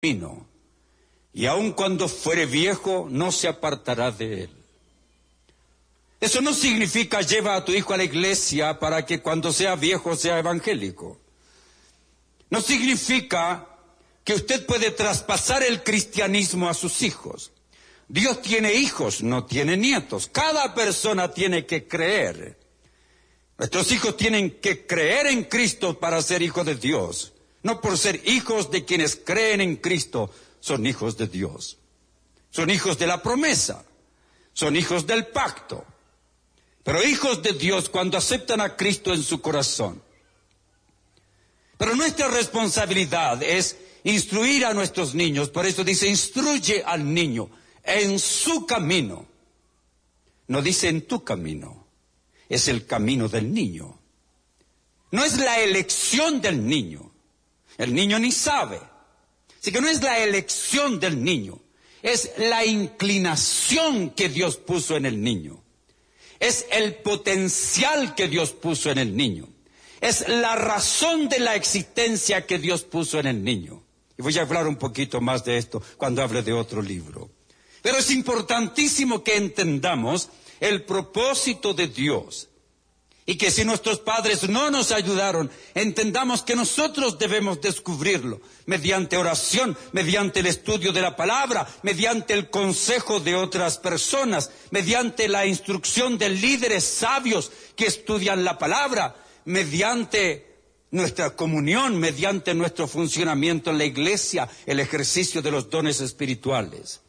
camino, y aun cuando fuere viejo, no se apartará de él. Eso no significa lleva a tu hijo a la iglesia para que cuando sea viejo sea evangélico. No significa que usted puede traspasar el cristianismo a sus hijos. Dios tiene hijos, no tiene nietos. Cada persona tiene que creer. Nuestros hijos tienen que creer en Cristo para ser hijos de Dios. No por ser hijos de quienes creen en Cristo, son hijos de Dios. Son hijos de la promesa. Son hijos del pacto. Pero hijos de Dios cuando aceptan a Cristo en su corazón. Pero nuestra responsabilidad es instruir a nuestros niños. Por eso dice, instruye al niño en su camino. No dice en tu camino. Es el camino del niño. No es la elección del niño. El niño ni sabe. Así que no es la elección del niño. Es la inclinación que Dios puso en el niño. Es el potencial que Dios puso en el niño. Es la razón de la existencia que Dios puso en el niño. Y voy a hablar un poquito más de esto cuando hable de otro libro. Pero es importantísimo que entendamos el propósito de Dios. Y que si nuestros padres no nos ayudaron, entendamos que nosotros debemos descubrirlo mediante oración, mediante el estudio de la palabra, mediante el consejo de otras personas, mediante la instrucción de líderes sabios que estudian la palabra, mediante nuestra comunión, mediante nuestro funcionamiento en la iglesia, el ejercicio de los dones espirituales.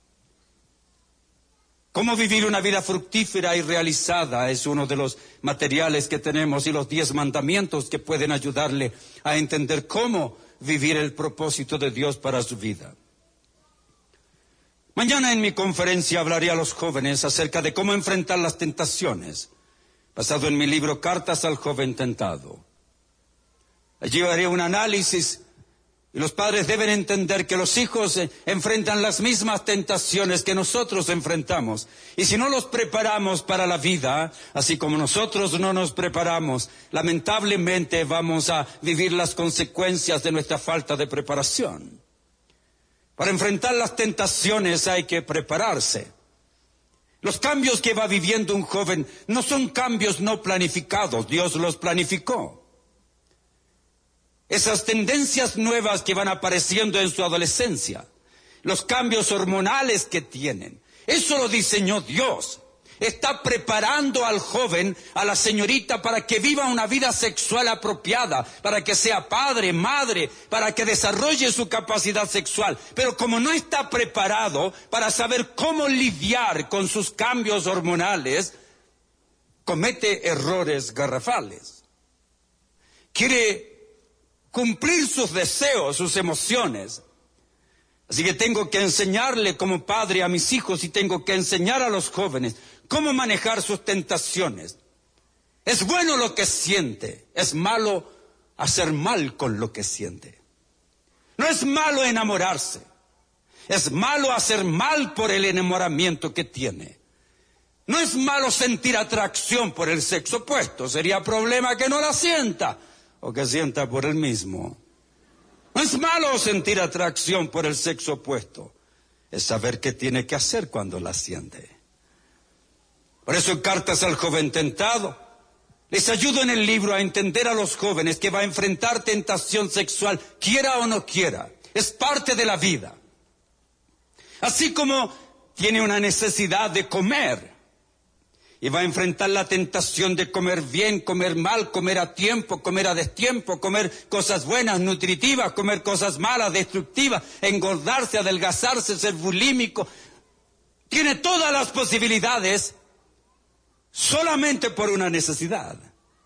Cómo vivir una vida fructífera y realizada es uno de los materiales que tenemos y los 10 mandamientos que pueden ayudarle a entender cómo vivir el propósito de Dios para su vida. Mañana en mi conferencia hablaré a los jóvenes acerca de cómo enfrentar las tentaciones, basado en mi libro Cartas al Joven Tentado. Allí haré un análisis. Y los padres deben entender que los hijos enfrentan las mismas tentaciones que nosotros enfrentamos. Y si no los preparamos para la vida, así como nosotros no nos preparamos, lamentablemente vamos a vivir las consecuencias de nuestra falta de preparación. Para enfrentar las tentaciones hay que prepararse. Los cambios que va viviendo un joven no son cambios no planificados, Dios los planificó. Esas tendencias nuevas que van apareciendo en su adolescencia, los cambios hormonales que tienen, eso lo diseñó Dios. Está preparando al joven, a la señorita, para que viva una vida sexual apropiada, para que sea padre, madre, para que desarrolle su capacidad sexual. Pero como no está preparado para saber cómo lidiar con sus cambios hormonales, comete errores garrafales. Quiere cumplir sus deseos, sus emociones. Así que tengo que enseñarle como padre a mis hijos y tengo que enseñar a los jóvenes cómo manejar sus tentaciones. Es bueno lo que siente, es malo hacer mal con lo que siente. No es malo enamorarse, es malo hacer mal por el enamoramiento que tiene. No es malo sentir atracción por el sexo opuesto, sería problema que no la sienta. O que sienta por él mismo. No es malo sentir atracción por el sexo opuesto. Es saber qué tiene que hacer cuando la siente. Por eso en Cartas al Joven Tentado, les ayudo en el libro a entender a los jóvenes que va a enfrentar tentación sexual, quiera o no quiera. Es parte de la vida. Así como tiene una necesidad de comer. Y va a enfrentar la tentación de comer bien, comer mal, comer a tiempo, comer a destiempo, comer cosas buenas, nutritivas, comer cosas malas, destructivas, engordarse, adelgazarse, ser bulímico. Tiene todas las posibilidades solamente por una necesidad.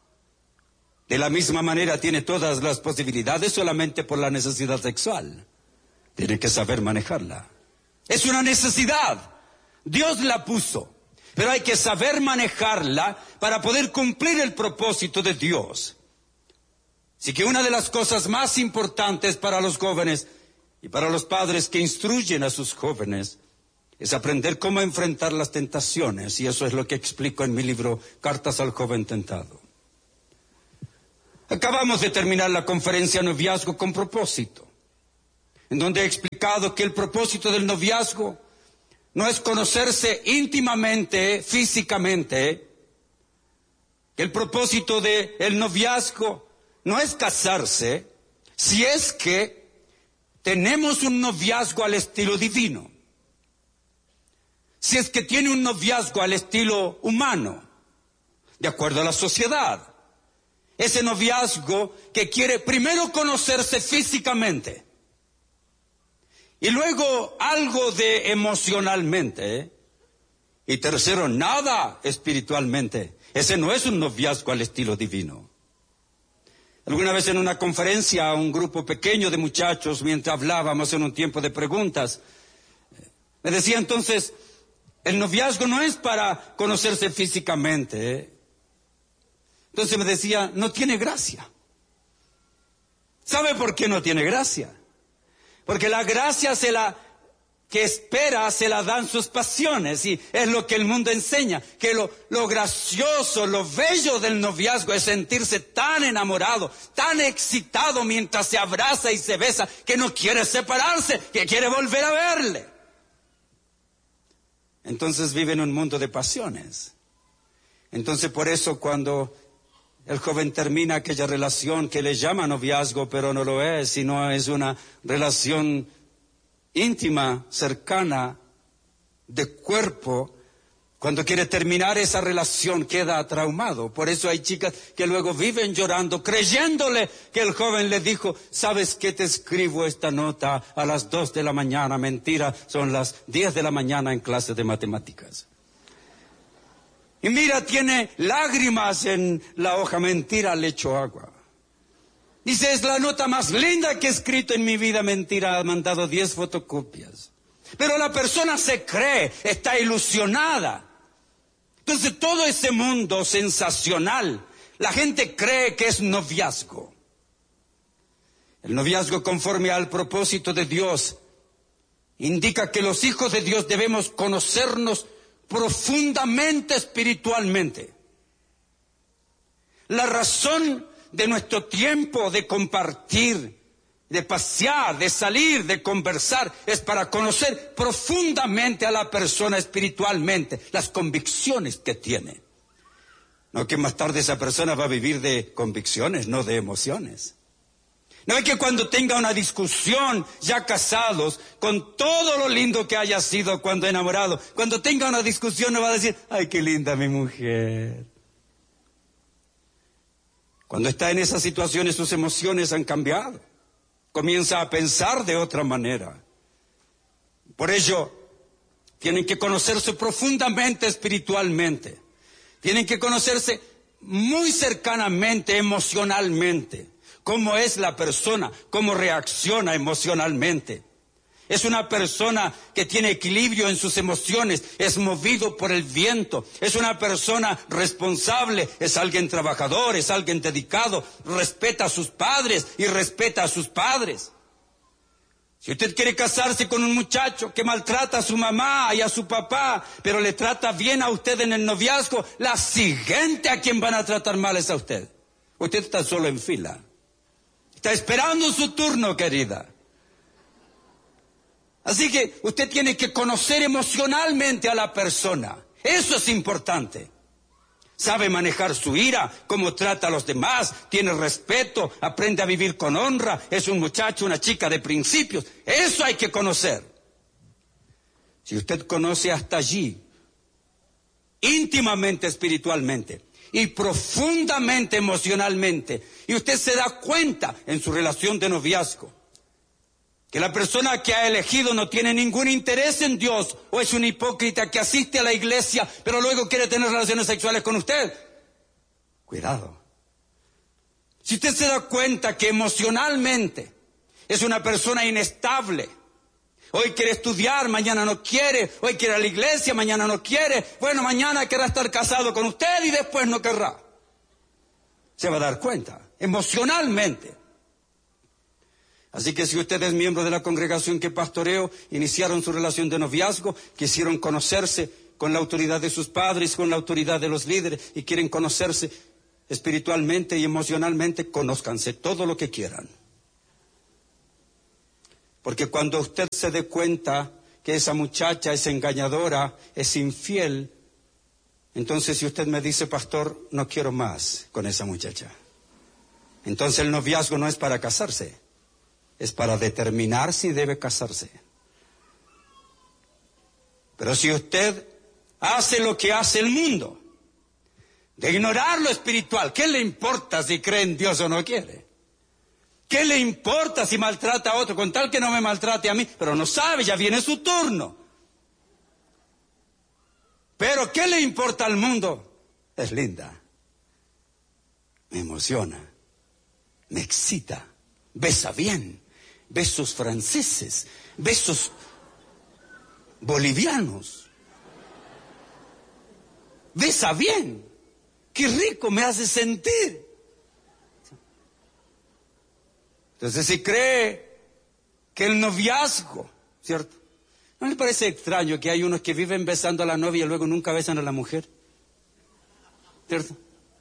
De la misma manera tiene todas las posibilidades solamente por la necesidad sexual. Tiene que saber manejarla. Es una necesidad. Dios la puso. Pero hay que saber manejarla para poder cumplir el propósito de Dios. Así que una de las cosas más importantes para los jóvenes y para los padres que instruyen a sus jóvenes es aprender cómo enfrentar las tentaciones. Y eso es lo que explico en mi libro Cartas al Joven Tentado. Acabamos de terminar la conferencia Noviazgo con Propósito. en donde he explicado que el propósito del noviazgo no es conocerse íntimamente, físicamente. El propósito del noviazgo no es casarse, si es que tenemos un noviazgo al estilo divino. Si es que tiene un noviazgo al estilo humano, de acuerdo a la sociedad. Ese noviazgo que quiere primero conocerse físicamente y luego algo de emocionalmente, y tercero, nada espiritualmente. Ese no es un noviazgo al estilo divino. Alguna vez en una conferencia a un grupo pequeño de muchachos, mientras hablábamos en un tiempo de preguntas, me decía entonces, el noviazgo no es para conocerse físicamente. Entonces me decía, no tiene gracia. ¿Sabe por qué no tiene gracia? Porque la gracia que espera se la dan sus pasiones, y es lo que el mundo enseña, que lo gracioso, lo bello del noviazgo es sentirse tan enamorado, tan excitado mientras se abraza y se besa, que no quiere separarse, que quiere volver a verle. Entonces vive en un mundo de pasiones. Entonces por eso cuando el joven termina aquella relación que le llama noviazgo, pero no lo es, sino es una relación íntima, cercana, de cuerpo, cuando quiere terminar esa relación queda traumado. Por eso hay chicas que luego viven llorando, creyéndole que el joven le dijo, ¿sabes qué? Te escribo esta nota a las 2 de la mañana. Mentira, son las 10 de la mañana en clase de matemáticas. Y mira, tiene lágrimas en la hoja. Mentira, le echo agua. Dice, es la nota más linda que he escrito en mi vida. Mentira, ha mandado 10 fotocopias. Pero la persona se cree, está ilusionada. Entonces todo ese mundo sensacional, la gente cree que es noviazgo. El noviazgo, conforme al propósito de Dios, indica que los hijos de Dios debemos conocernos profundamente espiritualmente. La razón de nuestro tiempo de compartir, de pasear, de salir, de conversar, es para conocer profundamente a la persona espiritualmente, las convicciones que tiene. No que más tarde esa persona va a vivir de convicciones, no de emociones. No es que cuando tenga una discusión, ya casados, con todo lo lindo que haya sido cuando enamorado, cuando tenga una discusión no va a decir, ay, qué linda mi mujer. Cuando está en esas situaciones sus emociones han cambiado. Comienza a pensar de otra manera. Por ello, tienen que conocerse profundamente espiritualmente. Tienen que conocerse muy cercanamente, emocionalmente. Cómo es la persona, cómo reacciona emocionalmente. Es una persona que tiene equilibrio en sus emociones, es movido por el viento, es una persona responsable, es alguien trabajador, es alguien dedicado, respeta a sus padres y respeta a sus padres. Si usted quiere casarse con un muchacho que maltrata a su mamá y a su papá, pero le trata bien a usted en el noviazgo, la siguiente a quien van a tratar mal es a usted. Usted está solo en fila. Está esperando su turno, querida. Así que usted tiene que conocer emocionalmente a la persona. Eso es importante. Sabe manejar su ira, cómo trata a los demás, tiene respeto, aprende a vivir con honra, es un muchacho, una chica de principios. Eso hay que conocer. Si usted conoce hasta allí, íntimamente espiritualmente y profundamente emocionalmente, y usted se da cuenta en su relación de noviazgo, que la persona que ha elegido no tiene ningún interés en Dios, o es un hipócrita que asiste a la iglesia, pero luego quiere tener relaciones sexuales con usted. Cuidado. Si usted se da cuenta que emocionalmente es una persona inestable, hoy quiere estudiar, mañana no quiere, hoy quiere ir a la iglesia, mañana no quiere, bueno, mañana querrá estar casado con usted y después no querrá. Se va a dar cuenta, emocionalmente. Así que si usted es miembro de la congregación que pastoreo, iniciaron su relación de noviazgo, quisieron conocerse con la autoridad de sus padres, con la autoridad de los líderes, y quieren conocerse espiritualmente y emocionalmente, conózcanse todo lo que quieran. Porque cuando usted se dé cuenta que esa muchacha es engañadora, es infiel, entonces si usted me dice, pastor, no quiero más con esa muchacha. Entonces el noviazgo no es para casarse, es para determinar si debe casarse. Pero si usted hace lo que hace el mundo, de ignorar lo espiritual, ¿qué le importa si cree en Dios o no quiere? ¿Qué le importa si maltrata a otro? Con tal que no me maltrate a mí, pero no sabe, ya viene su turno. Pero ¿qué le importa al mundo? Es linda, me emociona, me excita, besa bien, besos franceses, besos bolivianos, besa bien, qué rico me hace sentir. Entonces, si cree que el noviazgo, ¿cierto? ¿No le parece extraño que hay unos que viven besando a la novia y luego nunca besan a la mujer? ¿Cierto?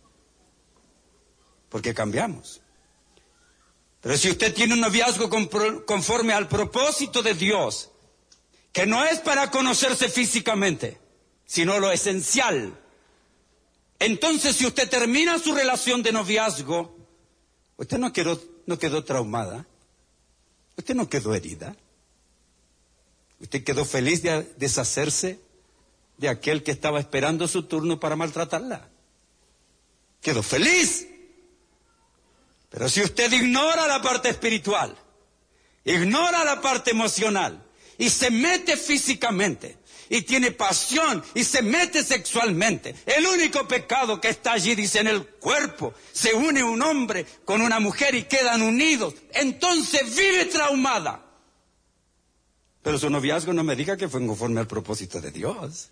Porque cambiamos. Pero si usted tiene un noviazgo conforme al propósito de Dios, que no es para conocerse físicamente, sino lo esencial, entonces si usted termina su relación de noviazgo, usted no quedó traumada, usted no quedó herida, usted quedó feliz de deshacerse de aquel que estaba esperando su turno para maltratarla. Quedó feliz. Pero si usted ignora la parte espiritual, ignora la parte emocional y se mete físicamente y tiene pasión y se mete sexualmente, el único pecado que está allí, dice, en el cuerpo, se une un hombre con una mujer y quedan unidos, entonces vive traumada. Pero su noviazgo no me diga que fue conforme al propósito de Dios.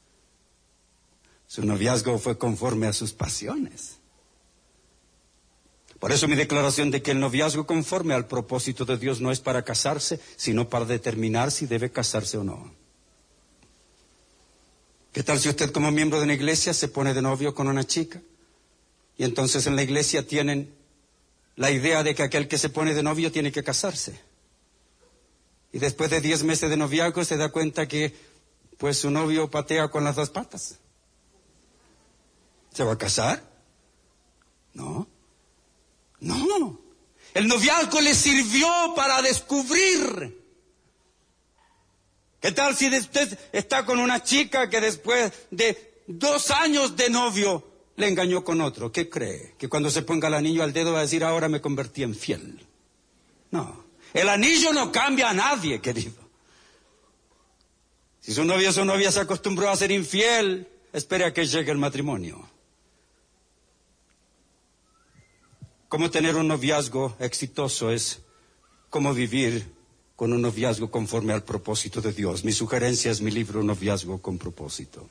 Su noviazgo fue conforme a sus pasiones. Por eso mi declaración de que el noviazgo conforme al propósito de Dios no es para casarse, sino para determinar si debe casarse o no. ¿Qué tal si usted como miembro de una iglesia se pone de novio con una chica? Y entonces en la iglesia tienen la idea de que aquel que se pone de novio tiene que casarse. Y después de 10 meses de noviazgo se da cuenta que pues su novio patea con las 2 patas. ¿Se va a casar? No. No. El noviazgo le sirvió para descubrir. ¿Qué tal si usted está con una chica que después de 2 años de novio le engañó con otro? ¿Qué cree? ¿Que cuando se ponga el anillo al dedo va a decir ahora me convertí en fiel? No. El anillo no cambia a nadie, querido. Si su novio o su novia se acostumbró a ser infiel, espere a que llegue el matrimonio. Cómo tener un noviazgo exitoso es cómo vivir con un noviazgo conforme al propósito de Dios. Mi sugerencia es mi libro Noviazgo con Propósito.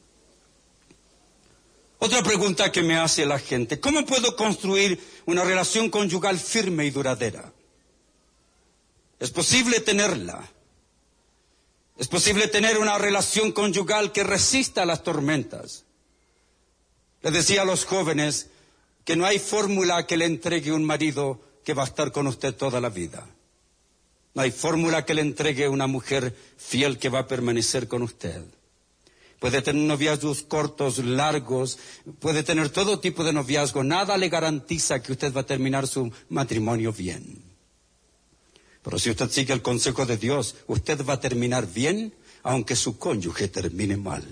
Otra pregunta que me hace la gente: ¿cómo puedo construir una relación conyugal firme y duradera? Es posible tenerla. Es posible tener una relación conyugal que resista a las tormentas. Les decía a los jóvenes que no hay fórmula que le entregue un marido que va a estar con usted toda la vida. No hay fórmula que le entregue una mujer fiel que va a permanecer con usted. Puede tener noviazgos cortos, largos, puede tener todo tipo de noviazgo. Nada le garantiza que usted va a terminar su matrimonio bien. Pero si usted sigue el consejo de Dios, usted va a terminar bien, aunque su cónyuge termine mal.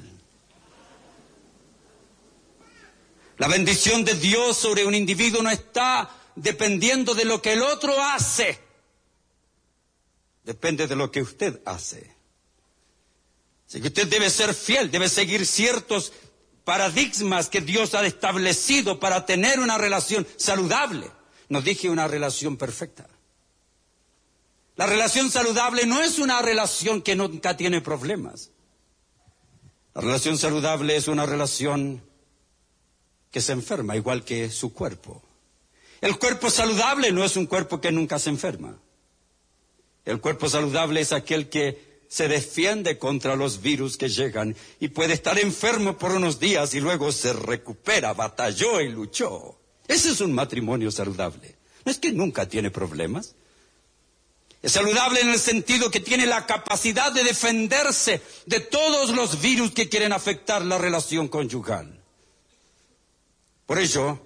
La bendición de Dios sobre un individuo no está dependiendo de lo que el otro hace. Depende de lo que usted hace. Así que usted debe ser fiel, debe seguir ciertos paradigmas que Dios ha establecido para tener una relación saludable. No dije una relación perfecta. La relación saludable no es una relación que nunca tiene problemas. La relación saludable es una relación que se enferma, igual que su cuerpo. El cuerpo saludable no es un cuerpo que nunca se enferma. El cuerpo saludable es aquel que se defiende contra los virus que llegan y puede estar enfermo por unos días y luego se recupera, batalló y luchó. Ese es un matrimonio saludable. No es que nunca tiene problemas. Es saludable en el sentido que tiene la capacidad de defenderse de todos los virus que quieren afectar la relación conyugal. Por ello,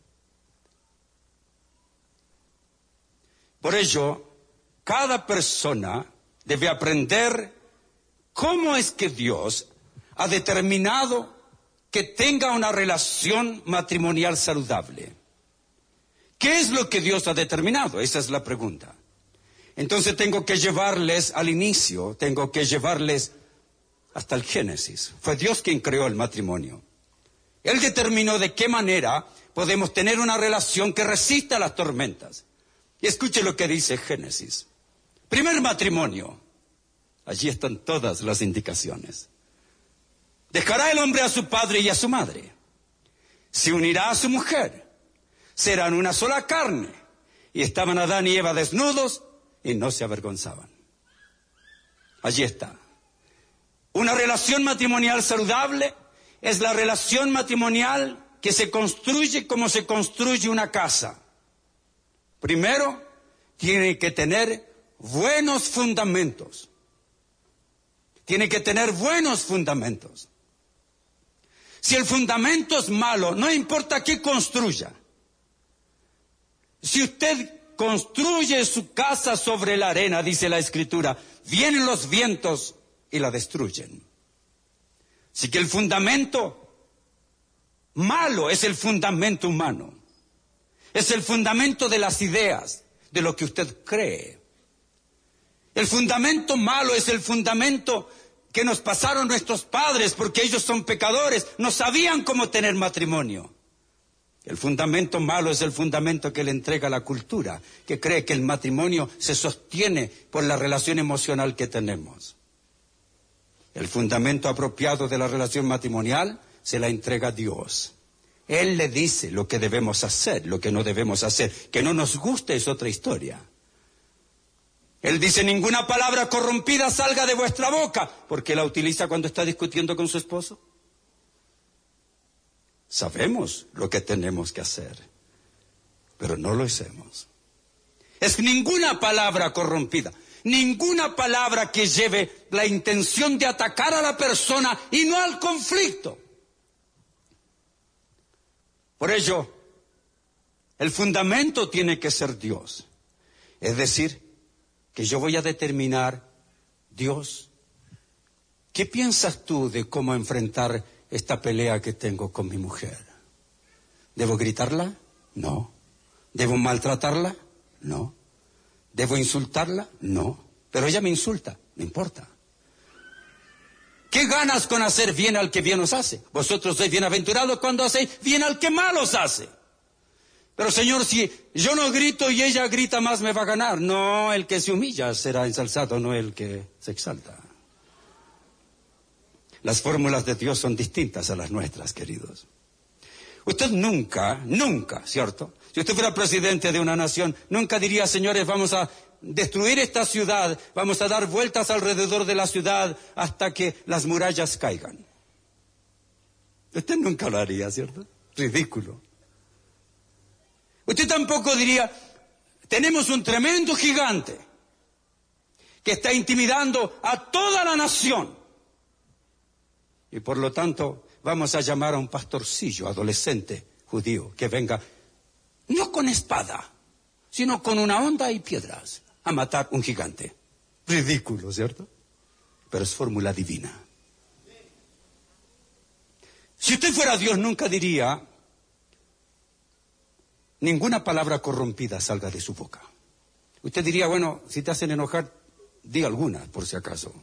cada persona debe aprender cómo es que Dios ha determinado que tenga una relación matrimonial saludable. ¿Qué es lo que Dios ha determinado? Esa es la pregunta. Entonces tengo que llevarles al inicio, tengo que llevarles hasta el Génesis. Fue Dios quien creó el matrimonio. Él determinó de qué manera podemos tener una relación que resista a las tormentas. Y escuche lo que dice Génesis. Primer matrimonio. Allí están todas las indicaciones. Dejará el hombre a su padre y a su madre. Se unirá a su mujer. Serán una sola carne. Y estaban Adán y Eva desnudos y no se avergonzaban. Allí está. Una relación matrimonial saludable es la relación matrimonial que se construye como se construye una casa. Primero, tiene que tener buenos fundamentos. Tiene que tener buenos fundamentos. Si el fundamento es malo, no importa qué construya. Si usted construye su casa sobre la arena, dice la Escritura, vienen los vientos y la destruyen. Así que el fundamento malo es el fundamento humano. Es el fundamento de las ideas, de lo que usted cree. El fundamento malo es el fundamento que nos pasaron nuestros padres, porque ellos son pecadores, no sabían cómo tener matrimonio. El fundamento malo es el fundamento que le entrega la cultura, que cree que el matrimonio se sostiene por la relación emocional que tenemos. El fundamento apropiado de la relación matrimonial se la entrega Dios. Él le dice lo que debemos hacer, lo que no debemos hacer. Que no nos guste es otra historia. Él dice, ninguna palabra corrompida salga de vuestra boca. ¿Por qué la utiliza cuando está discutiendo con su esposo? Sabemos lo que tenemos que hacer, pero no lo hacemos. Es ninguna palabra corrompida, ninguna palabra que lleve la intención de atacar a la persona y no al conflicto. Por ello, el fundamento tiene que ser Dios. Es decir, que yo voy a determinar, Dios, ¿qué piensas tú de cómo enfrentar esta pelea que tengo con mi mujer? ¿Debo gritarla? No. ¿Debo maltratarla? No. ¿Debo insultarla? No. Pero ella me insulta, no importa. ¿Qué ganas con hacer bien al que bien os hace? Vosotros sois bienaventurados cuando hacéis bien al que mal os hace. Pero Señor, si yo no grito y ella grita más, me va a ganar. No, el que se humilla será ensalzado, no el que se exalta. Las fórmulas de Dios son distintas a las nuestras, queridos. Usted nunca, ¿cierto? Si usted fuera presidente de una nación, nunca diría, señores, vamos a destruir esta ciudad, vamos a dar vueltas alrededor de la ciudad hasta que las murallas caigan. Usted nunca lo haría, ¿cierto? Ridículo. Usted tampoco diría, tenemos un tremendo gigante que está intimidando a toda la nación. Y por lo tanto, vamos a llamar a un pastorcillo adolescente judío que venga, no con espada, sino con una honda y piedras, a matar un gigante. Ridículo, ¿cierto? Pero es fórmula divina. Si usted fuera Dios, nunca diría, ninguna palabra corrompida salga de su boca. Usted diría, bueno, si te hacen enojar, di alguna, por si acaso.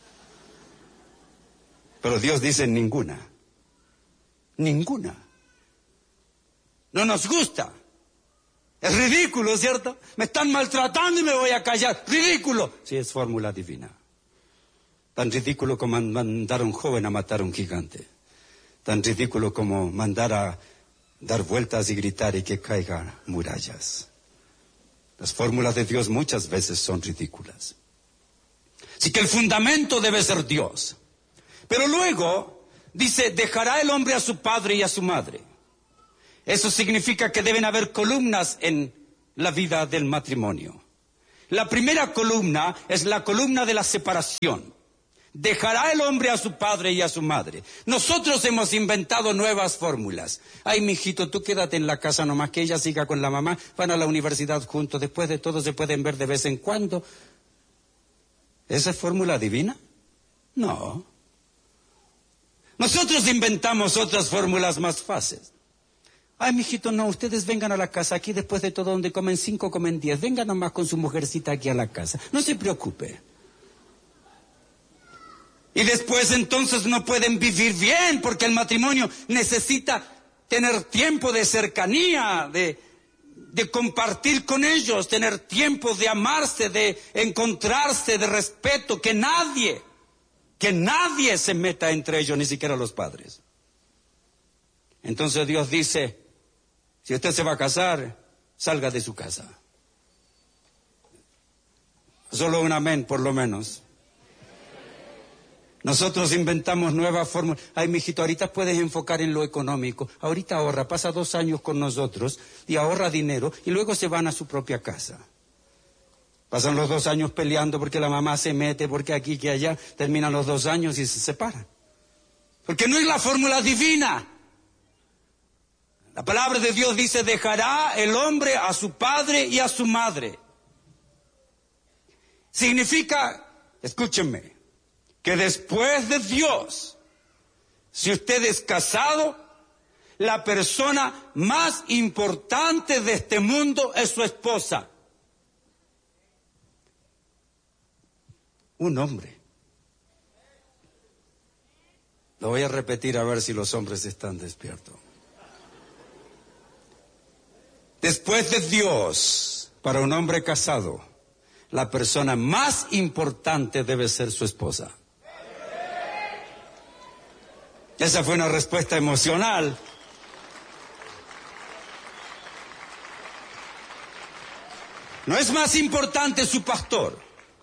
Pero Dios dice ninguna. Ninguna. No nos gusta. Es ridículo, ¿cierto? Me están maltratando y me voy a callar. ¡Ridículo! Sí, es fórmula divina. Tan ridículo como mandar a un joven a matar a un gigante. Tan ridículo como mandar a dar vueltas y gritar y que caigan murallas. Las fórmulas de Dios muchas veces son ridículas. Así que el fundamento debe ser Dios. Pero luego dice, dejará el hombre a su padre y a su madre. Eso significa que deben haber columnas en la vida del matrimonio. La primera columna es la columna de la separación. Dejará el hombre a su padre y a su madre. Nosotros hemos inventado nuevas fórmulas. Ay, mijito, tú quédate en la casa nomás, que ella siga con la mamá. Van a la universidad juntos, después de todo se pueden ver de vez en cuando. ¿Esa es fórmula divina? No. Nosotros inventamos otras fórmulas más fáciles. Ay, mijito, no, ustedes vengan a la casa aquí, después de todo, donde comen 5, comen 10. Vengan nomás con su mujercita aquí a la casa. No se preocupe. Y después entonces no pueden vivir bien, porque el matrimonio necesita tener tiempo de cercanía, de compartir con ellos, tener tiempo de amarse, de encontrarse, de respeto, que nadie se meta entre ellos, ni siquiera los padres. Entonces Dios dice, si usted se va a casar, salga de su casa. Solo un amén, por lo menos. Nosotros inventamos nuevas formas. Ay, mijito, ahorita puedes enfocar en lo económico. Ahorita ahorra, pasa 2 años con nosotros y ahorra dinero y luego se van a su propia casa. Pasan los 2 años peleando porque la mamá se mete, porque aquí, que allá. Terminan los 2 años y se separan. Porque no es la fórmula divina. La palabra de Dios dice, dejará el hombre a su padre y a su madre. Significa, escúchenme, que después de Dios, si usted es casado, la persona más importante de este mundo es su esposa. Un hombre. Lo voy a repetir a ver si los hombres están despiertos. Después de Dios, para un hombre casado, la persona más importante debe ser su esposa. Esa fue una respuesta emocional. No es más importante su pastor.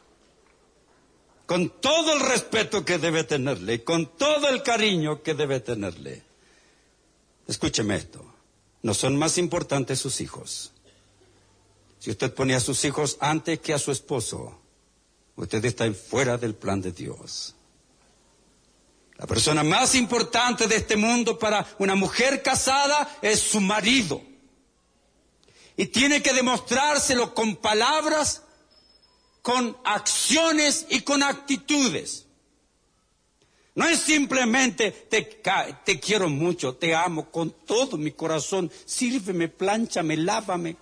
Con todo el respeto que debe tenerle, con todo el cariño que debe tenerle. Escúcheme esto. No son más importantes sus hijos. Si usted pone a sus hijos antes que a su esposo, usted está fuera del plan de Dios. La persona más importante de este mundo para una mujer casada es su marido. Y tiene que demostrárselo con palabras, con acciones y con actitudes. No es simplemente te quiero mucho, te amo con todo mi corazón, sírveme, plánchame, lávame.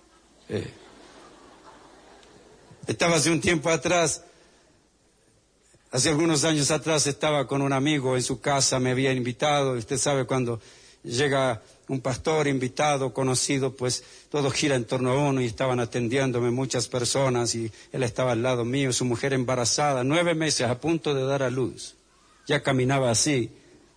Estaba hace un tiempo atrás, hace algunos años atrás, estaba con un amigo en su casa, me había invitado. Usted sabe, cuando llega un pastor invitado, conocido, pues todo gira en torno a uno, y estaban atendiéndome muchas personas y él estaba al lado mío, su mujer embarazada, 9 meses a punto de dar a luz. Ya caminaba así.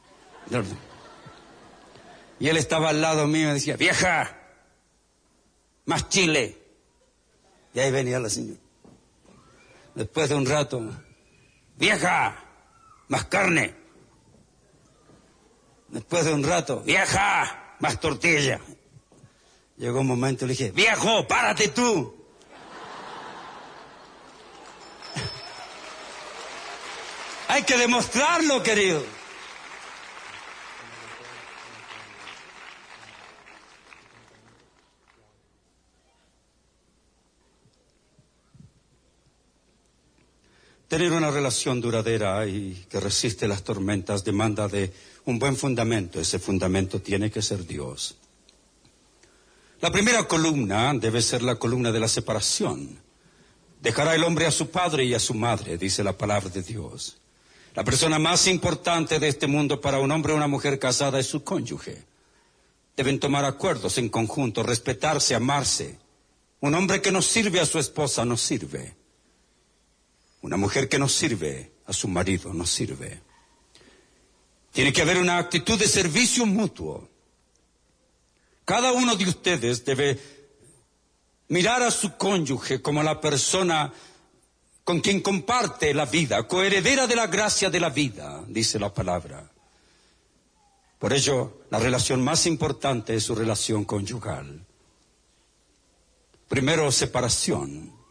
Y él estaba al lado mío y decía, vieja, más chile. Y ahí venía la señora. Después de un rato, vieja, más carne. Después de un rato, vieja, más tortilla. Llegó un momento y le dije, viejo, párate tú. Hay que demostrarlo, querido. Tener una relación duradera y que resiste las tormentas demanda de un buen fundamento. Ese fundamento tiene que ser Dios. La primera columna debe ser la columna de la separación. Dejará el hombre a su padre y a su madre, dice la palabra de Dios. La persona más importante de este mundo para un hombre o una mujer casada es su cónyuge. Deben tomar acuerdos en conjunto, respetarse, amarse. Un hombre que no sirve a su esposa no sirve. Una mujer que no sirve a su marido no sirve. Tiene que haber una actitud de servicio mutuo. Cada uno de ustedes debe mirar a su cónyuge como la persona con quien comparte la vida, coheredera de la gracia de la vida, dice la palabra. Por ello, la relación más importante es su relación conyugal. Primero, separación.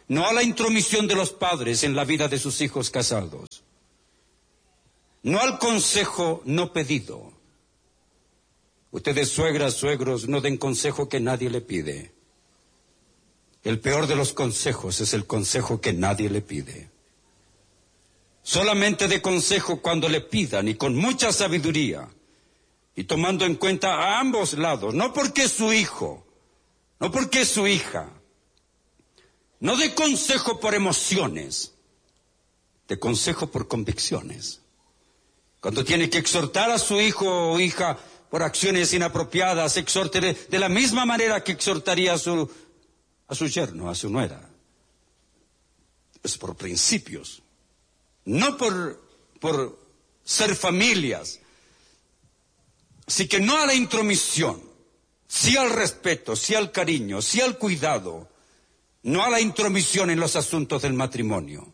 no a la intromisión de los padres en la vida de sus hijos casados, no al consejo no pedido. Ustedes, suegras, suegros, no den consejo que nadie le pide. El peor de los consejos es el consejo que nadie le pide. Solamente dé consejo cuando le pidan y con mucha sabiduría y tomando en cuenta a ambos lados, no porque es su hijo, no porque es su hija. No dé consejo por emociones, dé consejo por convicciones. Cuando tiene que exhortar a su hijo o hija por acciones inapropiadas, exhorte de la misma manera que exhortaría a su yerno, a su nuera. Es por principios, no por ser familias. Así que no a la intromisión, sí al respeto, sí al cariño, sí al cuidado, no a la intromisión en los asuntos del matrimonio.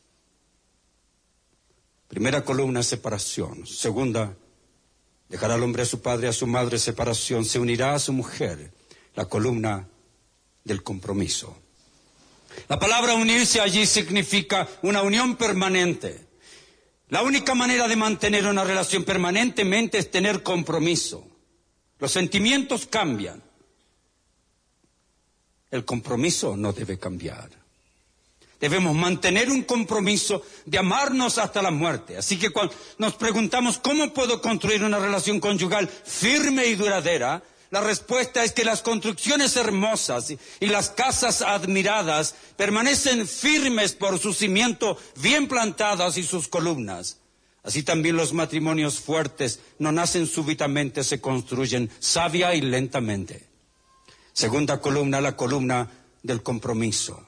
Primera columna, separación. Segunda, dejará al hombre a su padre, a su madre, separación. Se unirá a su mujer, la columna del compromiso. La palabra unirse allí significa una unión permanente. La única manera de mantener una relación permanentemente es tener compromiso. Los sentimientos cambian. El compromiso no debe cambiar. Debemos mantener un compromiso de amarnos hasta la muerte. Así que cuando nos preguntamos cómo puedo construir una relación conyugal firme y duradera, la respuesta es que las construcciones hermosas y las casas admiradas permanecen firmes por su cimiento bien plantadas y sus columnas. Así también los matrimonios fuertes no nacen súbitamente, se construyen sabia y lentamente. Segunda columna, la columna del compromiso.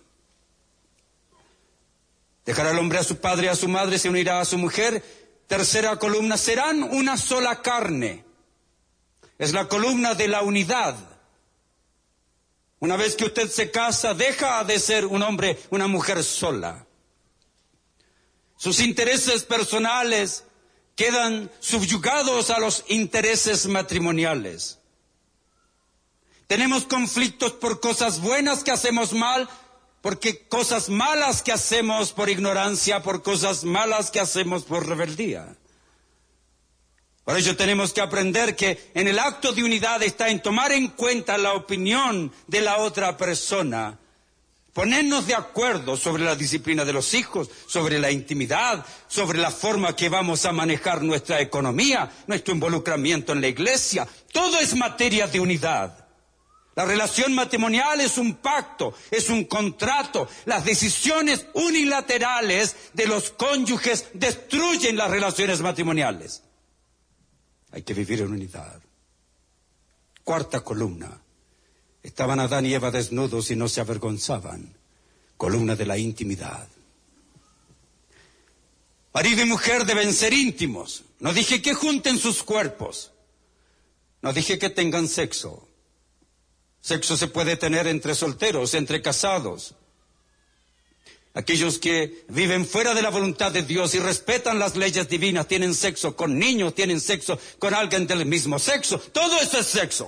Dejará el hombre a su padre y a su madre, se unirá a su mujer. Tercera columna, serán una sola carne. Es la columna de la unidad. Una vez que usted se casa, deja de ser un hombre, una mujer sola. Sus intereses personales quedan subyugados a los intereses matrimoniales. Tenemos conflictos por cosas buenas que hacemos mal, porque cosas malas que hacemos por ignorancia, por cosas malas que hacemos por rebeldía. Por ello tenemos que aprender que en el acto de unidad está en tomar en cuenta la opinión de la otra persona, ponernos de acuerdo sobre la disciplina de los hijos, sobre la intimidad, sobre la forma que vamos a manejar nuestra economía, nuestro involucramiento en la iglesia. Todo es materia de unidad. La relación matrimonial es un pacto, es un contrato. Las decisiones unilaterales de los cónyuges destruyen las relaciones matrimoniales. Hay que vivir en unidad. Cuarta columna. Estaban Adán y Eva desnudos y no se avergonzaban. Columna de la intimidad. Marido y mujer deben ser íntimos. No dije que junten sus cuerpos. No dije que tengan sexo. Sexo se puede tener entre solteros, entre casados. Aquellos que viven fuera de la voluntad de Dios y respetan las leyes divinas, tienen sexo con niños, tienen sexo con alguien del mismo sexo. Todo eso es sexo.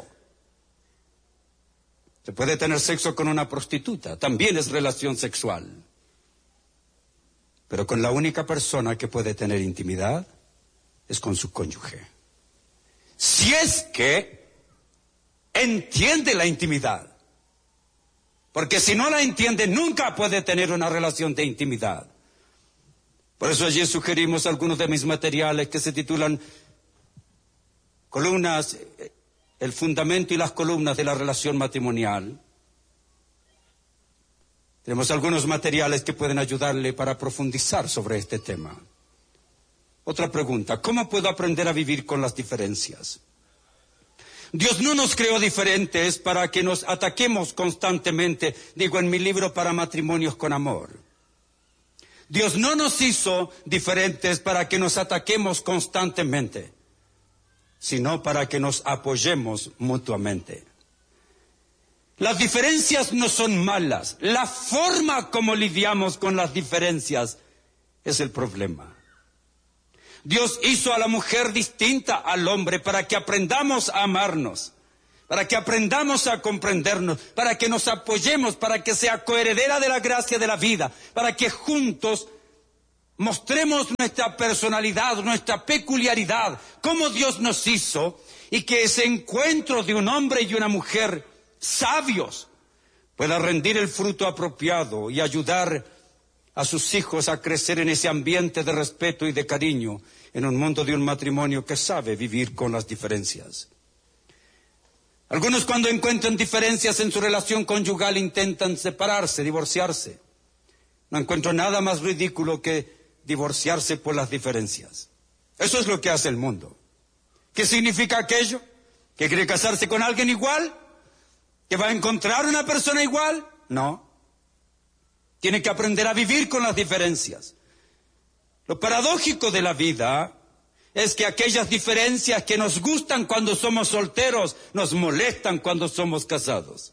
Se puede tener sexo con una prostituta, también es relación sexual. Pero con la única persona que puede tener intimidad es con su cónyuge. Si es que entiende la intimidad. Porque si no la entiende, nunca puede tener una relación de intimidad. Por eso allí sugerimos algunos de mis materiales que se titulan Columnas, el fundamento y las columnas de la relación matrimonial. Tenemos algunos materiales que pueden ayudarle para profundizar sobre este tema. Otra pregunta, ¿cómo puedo aprender a vivir con las diferencias? Dios no nos creó diferentes para que nos ataquemos constantemente, digo en mi libro Para Matrimonios con Amor. Dios no nos hizo diferentes para que nos ataquemos constantemente, sino para que nos apoyemos mutuamente. Las diferencias no son malas, la forma como lidiamos con las diferencias es el problema. Dios hizo a la mujer distinta al hombre para que aprendamos a amarnos, para que aprendamos a comprendernos, para que nos apoyemos, para que sea coheredera de la gracia de la vida, para que juntos mostremos nuestra personalidad, nuestra peculiaridad, cómo Dios nos hizo, y que ese encuentro de un hombre y una mujer sabios pueda rendir el fruto apropiado y ayudar a sus hijos a crecer en ese ambiente de respeto y de cariño, en un mundo de un matrimonio que sabe vivir con las diferencias. Algunos, cuando encuentran diferencias en su relación conyugal, intentan separarse, divorciarse. No encuentro nada más ridículo que divorciarse por las diferencias. Eso es lo que hace el mundo. ¿Qué significa aquello? ¿Que quiere casarse con alguien igual? ¿Que va a encontrar una persona igual? No. Tiene que aprender a vivir con las diferencias. Lo paradójico de la vida es que aquellas diferencias que nos gustan cuando somos solteros nos molestan cuando somos casados.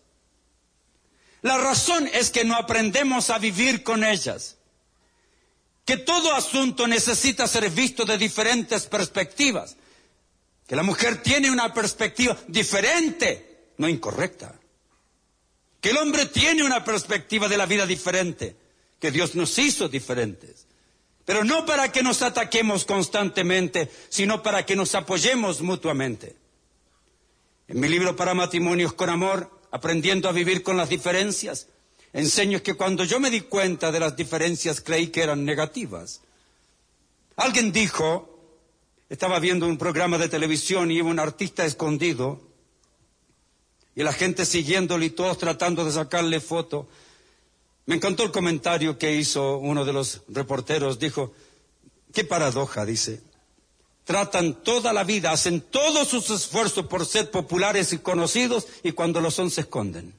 La razón es que no aprendemos a vivir con ellas. Que todo asunto necesita ser visto de diferentes perspectivas. Que la mujer tiene una perspectiva diferente, no incorrecta. Que el hombre tiene una perspectiva de la vida diferente. Que Dios nos hizo diferentes. Pero no para que nos ataquemos constantemente, sino para que nos apoyemos mutuamente. En mi libro Para matrimonios con amor, aprendiendo a vivir con las diferencias, enseño que cuando yo me di cuenta de las diferencias creí que eran negativas. Alguien dijo, estaba viendo un programa de televisión y iba un artista escondido, y la gente siguiéndolo y todos tratando de sacarle foto. Me encantó el comentario que hizo uno de los reporteros. Dijo, qué paradoja, dice. Tratan toda la vida, hacen todos sus esfuerzos por ser populares y conocidos, y cuando lo son se esconden.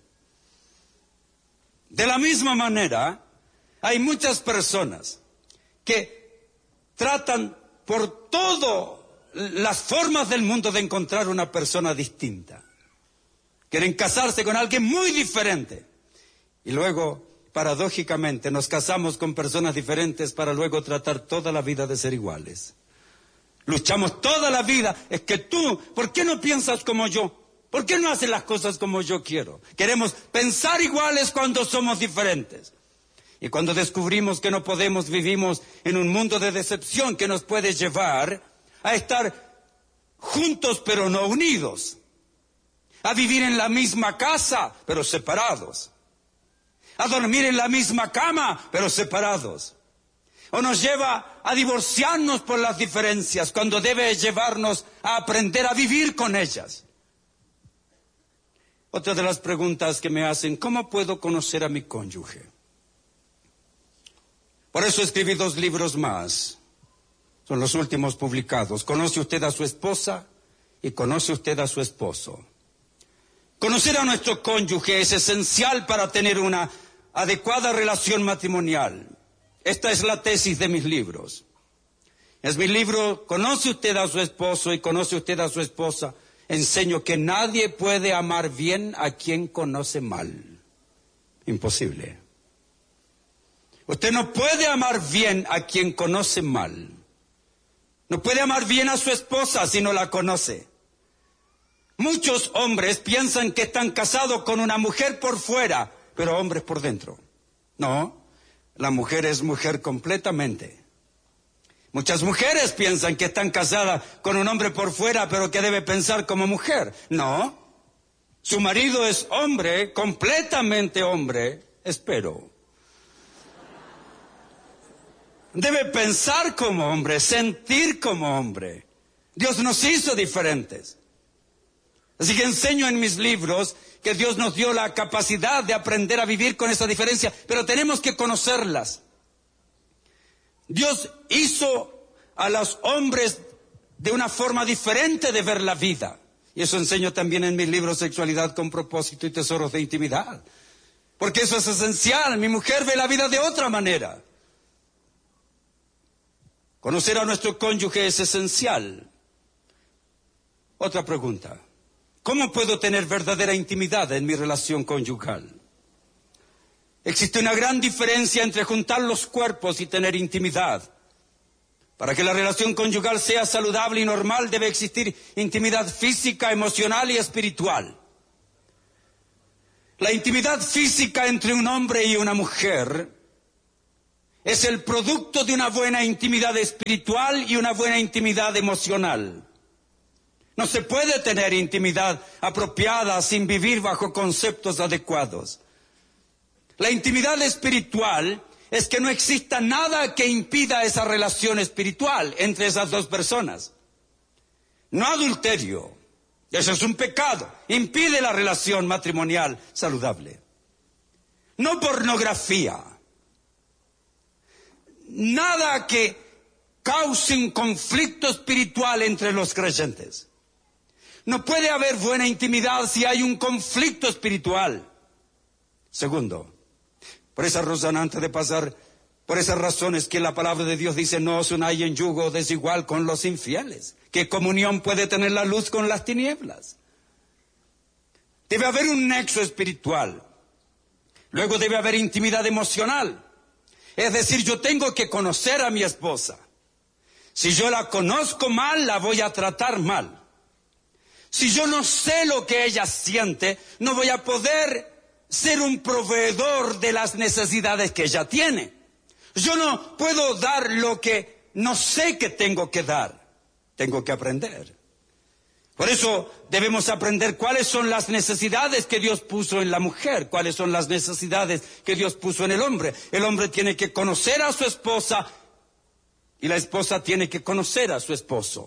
De la misma manera, hay muchas personas que tratan por todas las formas del mundo de encontrar una persona distinta. Quieren casarse con alguien muy diferente. Y luego, paradójicamente, nos casamos con personas diferentes para luego tratar toda la vida de ser iguales. Luchamos toda la vida. Es que tú, ¿por qué no piensas como yo? ¿Por qué no haces las cosas como yo quiero? Queremos pensar iguales cuando somos diferentes. Y cuando descubrimos que no podemos, vivimos en un mundo de decepción que nos puede llevar a estar juntos pero no unidos. A vivir en la misma casa pero separados. A dormir en la misma cama, pero separados. O nos lleva a divorciarnos por las diferencias, cuando debe llevarnos a aprender a vivir con ellas. Otra de las preguntas que me hacen, ¿cómo puedo conocer a mi cónyuge? Por eso escribí 2 libros más. Son los últimos publicados. ¿Conoce usted a su esposa? Y ¿conoce usted a su esposo? Conocer a nuestro cónyuge es esencial para tener una adecuada relación matrimonial. Esta es la tesis de mis libros. Es mi libro, ¿conoce usted a su esposo y conoce usted a su esposa? Enseño que nadie puede amar bien a quien conoce mal. Imposible. Usted no puede amar bien a quien conoce mal. No puede amar bien a su esposa si no la conoce. Muchos hombres piensan que están casados con una mujer por fuera, pero hombres por dentro. No, la mujer es mujer completamente. Muchas mujeres piensan que están casadas con un hombre por fuera, pero que debe pensar como mujer. No, su marido es hombre, completamente hombre, espero. Debe pensar como hombre, sentir como hombre. Dios nos hizo diferentes. Así que enseño en mis libros que Dios nos dio la capacidad de aprender a vivir con esa diferencia, pero tenemos que conocerlas. Dios hizo a los hombres de una forma diferente de ver la vida. Y eso enseño también en mis libros Sexualidad con propósito y Tesoros de intimidad. Porque eso es esencial. Mi mujer ve la vida de otra manera. Conocer a nuestro cónyuge es esencial. Otra pregunta. ¿Cómo puedo tener verdadera intimidad en mi relación conyugal? Existe una gran diferencia entre juntar los cuerpos y tener intimidad. Para que la relación conyugal sea saludable y normal, debe existir intimidad física, emocional y espiritual. La intimidad física entre un hombre y una mujer es el producto de una buena intimidad espiritual y una buena intimidad emocional. No se puede tener intimidad apropiada sin vivir bajo conceptos adecuados. La intimidad espiritual es que no exista nada que impida esa relación espiritual entre esas dos personas. No adulterio, eso es un pecado, impide la relación matrimonial saludable. No pornografía, nada que cause un conflicto espiritual entre los creyentes. No puede haber buena intimidad si hay un conflicto espiritual. Segundo, por esa razón, antes de pasar, por esas razones que la palabra de Dios dice, no os unáis en yugo desigual con los infieles. ¿Qué comunión puede tener la luz con las tinieblas? Debe haber un nexo espiritual. Luego debe haber intimidad emocional. Es decir, yo tengo que conocer a mi esposa. Si yo la conozco mal, la voy a tratar mal. Si yo no sé lo que ella siente, no voy a poder ser un proveedor de las necesidades que ella tiene. Yo no puedo dar lo que no sé que tengo que dar. Tengo que aprender. Por eso debemos aprender cuáles son las necesidades que Dios puso en la mujer, cuáles son las necesidades que Dios puso en el hombre. El hombre tiene que conocer a su esposa y la esposa tiene que conocer a su esposo.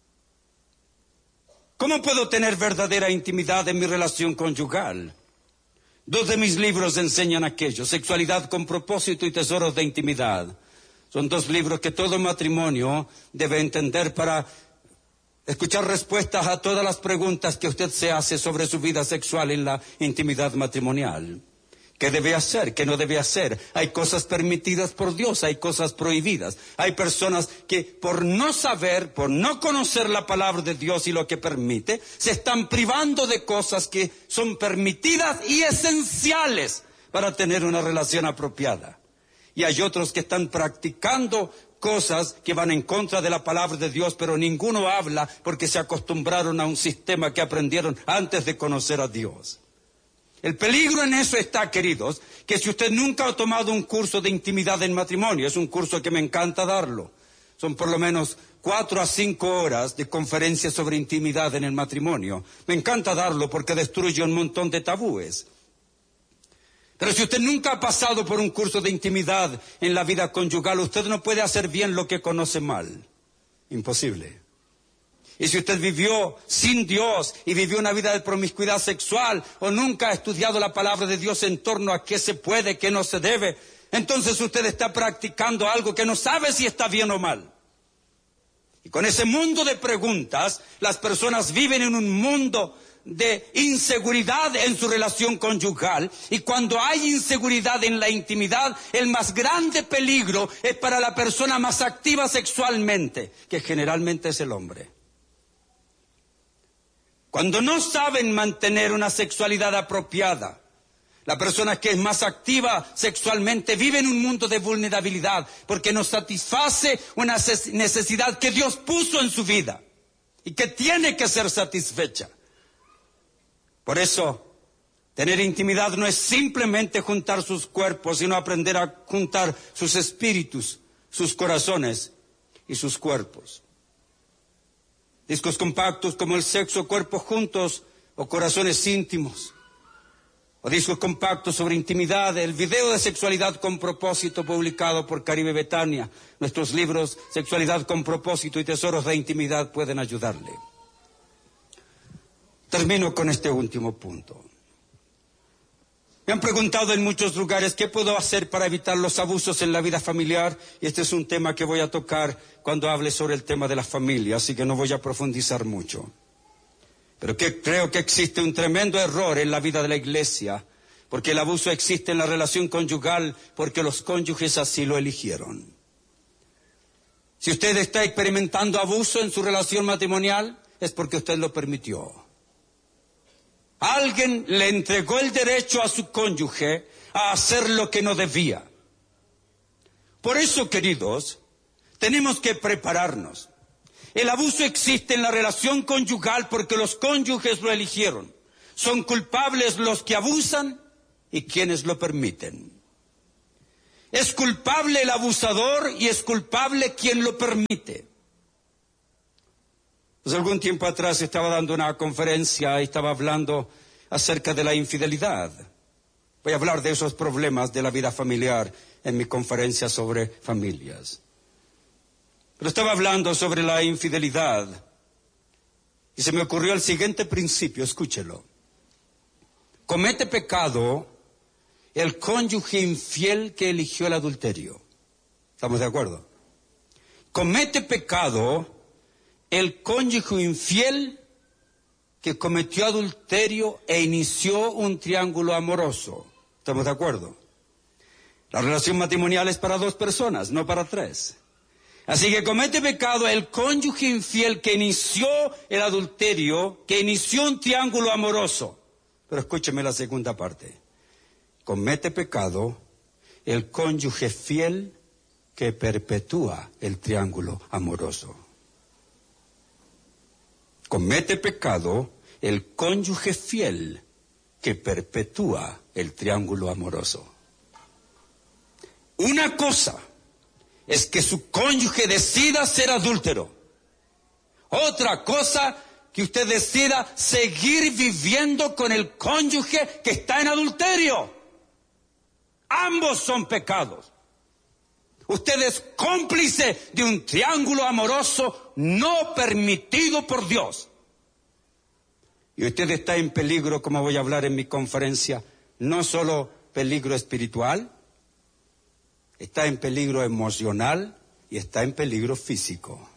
¿Cómo puedo tener verdadera intimidad en mi relación conyugal? Dos de mis libros enseñan aquello, Sexualidad con propósito y Tesoros de intimidad. Son dos libros que todo matrimonio debe entender para escuchar respuestas a todas las preguntas que usted se hace sobre su vida sexual en la intimidad matrimonial. ¿Qué debe hacer? ¿Qué no debe hacer? Hay cosas permitidas por Dios, hay cosas prohibidas. Hay personas que por no saber, por no conocer la palabra de Dios y lo que permite, se están privando de cosas que son permitidas y esenciales para tener una relación apropiada. Y hay otros que están practicando cosas que van en contra de la palabra de Dios, pero ninguno habla porque se acostumbraron a un sistema que aprendieron antes de conocer a Dios. El peligro en eso está, queridos, que si usted nunca ha tomado un curso de intimidad en matrimonio, es un curso que me encanta darlo. Son por lo menos 4 a 5 horas de conferencias sobre intimidad en el matrimonio. Me encanta darlo porque destruye un montón de tabúes. Pero si usted nunca ha pasado por un curso de intimidad en la vida conyugal, usted no puede hacer bien lo que conoce mal. Imposible. Y si usted vivió sin Dios y vivió una vida de promiscuidad sexual o nunca ha estudiado la palabra de Dios en torno a qué se puede, qué no se debe, entonces usted está practicando algo que no sabe si está bien o mal. Y con ese mundo de preguntas, las personas viven en un mundo de inseguridad en su relación conyugal, y cuando hay inseguridad en la intimidad, el más grande peligro es para la persona más activa sexualmente, que generalmente es el hombre. Cuando no saben mantener una sexualidad apropiada, la persona que es más activa sexualmente vive en un mundo de vulnerabilidad porque no satisface una necesidad que Dios puso en su vida y que tiene que ser satisfecha. Por eso, tener intimidad no es simplemente juntar sus cuerpos, sino aprender a juntar sus espíritus, sus corazones y sus cuerpos. Discos compactos como El sexo, cuerpos juntos o Corazones íntimos. O discos compactos sobre intimidad, el video de Sexualidad con propósito publicado por Caribe Betania. Nuestros libros Sexualidad con propósito y Tesoros de intimidad pueden ayudarle. Termino con este último punto. Me han preguntado en muchos lugares qué puedo hacer para evitar los abusos en la vida familiar, y este es un tema que voy a tocar cuando hable sobre el tema de la familia, así que no voy a profundizar mucho. Pero creo que existe un tremendo error en la vida de la iglesia, porque el abuso existe en la relación conyugal porque los cónyuges así lo eligieron. Si usted está experimentando abuso en su relación matrimonial, es porque usted lo permitió. Alguien le entregó el derecho a su cónyuge a hacer lo que no debía. Por eso, queridos, tenemos que prepararnos. El abuso existe en la relación conyugal porque los cónyuges lo eligieron. Son culpables los que abusan y quienes lo permiten. Es culpable el abusador y es culpable quien lo permite. Pues algún tiempo atrás estaba dando una conferencia y estaba hablando acerca de la infidelidad. Voy a hablar de esos problemas de la vida familiar en mi conferencia sobre familias. Pero estaba hablando sobre la infidelidad y se me ocurrió el siguiente principio, escúchelo. Comete pecado el cónyuge infiel que eligió el adulterio. ¿Estamos de acuerdo? Comete pecado el cónyuge infiel que cometió adulterio e inició un triángulo amoroso. ¿Estamos de acuerdo? La relación matrimonial es para 2 personas, no para 3. Así que comete pecado el cónyuge infiel que inició el adulterio, que inició un triángulo amoroso. Pero escúcheme la segunda parte. Comete pecado el cónyuge fiel que perpetúa el triángulo amoroso. Comete pecado el cónyuge fiel que perpetúa el triángulo amoroso. Una cosa es que su cónyuge decida ser adúltero. Otra cosa que usted decida seguir viviendo con el cónyuge que está en adulterio. Ambos son pecados. Usted es cómplice de un triángulo amoroso no permitido por Dios. Y usted está en peligro, como voy a hablar en mi conferencia, no solo peligro espiritual, está en peligro emocional y está en peligro físico.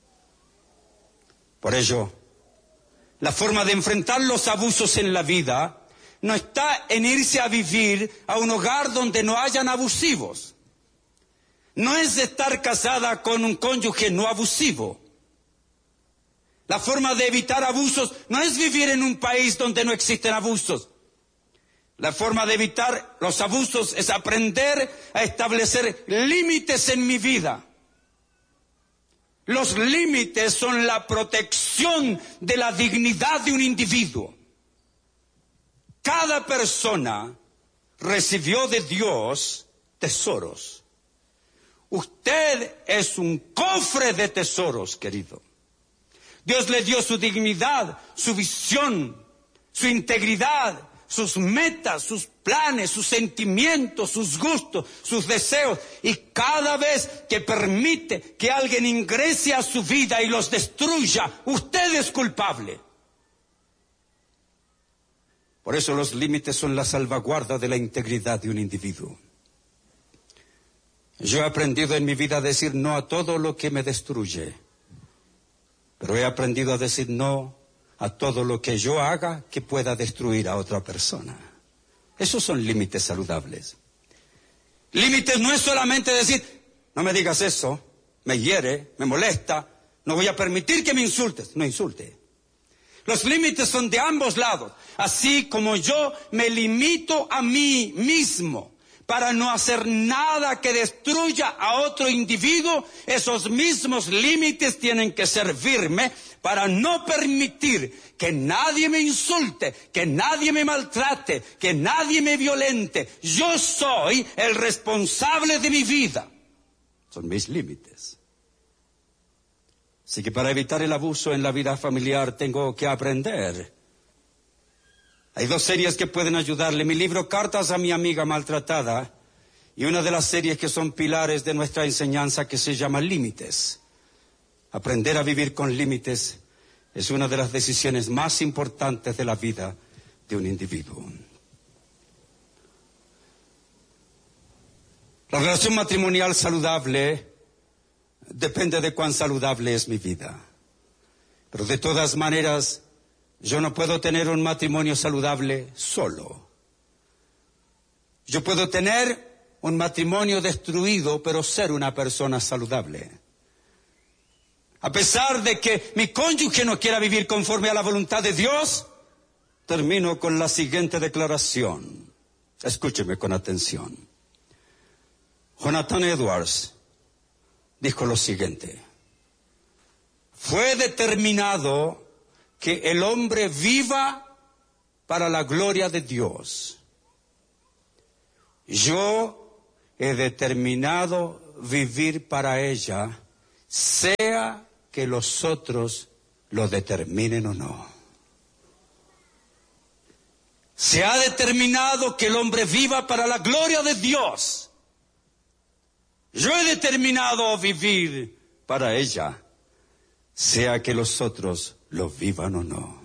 Por ello, la forma de enfrentar los abusos en la vida no está en irse a vivir a un hogar donde no hayan abusivos. No es estar casada con un cónyuge no abusivo. La forma de evitar abusos no es vivir en un país donde no existen abusos. La forma de evitar los abusos es aprender a establecer límites en mi vida. Los límites son la protección de la dignidad de un individuo. Cada persona recibió de Dios tesoros. Usted es un cofre de tesoros, querido. Dios le dio su dignidad, su visión, su integridad, sus metas, sus planes, sus sentimientos, sus gustos, sus deseos. Y cada vez que permite que alguien ingrese a su vida y los destruya, usted es culpable. Por eso los límites son la salvaguarda de la integridad de un individuo. Yo he aprendido en mi vida a decir no a todo lo que me destruye, pero he aprendido a decir no a todo lo que yo haga que pueda destruir a otra persona. Esos son límites saludables. Límites no es solamente decir, no me digas eso, me hiere, me molesta, no voy a permitir que me insultes. No insulte. Los límites son de ambos lados. Así como yo me limito a mí mismo para no hacer nada que destruya a otro individuo, esos mismos límites tienen que servirme para no permitir que nadie me insulte, que nadie me maltrate, que nadie me violente. Yo soy el responsable de mi vida. Son mis límites. Así que para evitar el abuso en la vida familiar tengo que aprender. Hay 2 series que pueden ayudarle. Mi libro Cartas a mi amiga maltratada y una de las series que son pilares de nuestra enseñanza que se llama Límites. Aprender a vivir con límites es una de las decisiones más importantes de la vida de un individuo. La relación matrimonial saludable depende de cuán saludable es mi vida. Pero de todas maneras, yo no puedo tener un matrimonio saludable solo. Yo puedo tener un matrimonio destruido, pero ser una persona saludable. A pesar de que mi cónyuge no quiera vivir conforme a la voluntad de Dios, termino con la siguiente declaración. Escúcheme con atención. Jonathan Edwards dijo lo siguiente: fue determinado que el hombre viva para la gloria de Dios. Yo he determinado vivir para ella, sea que los otros lo determinen o no. Se ha determinado que el hombre viva para la gloria de Dios. Yo he determinado vivir para ella, sea que los otros lo vivan o no.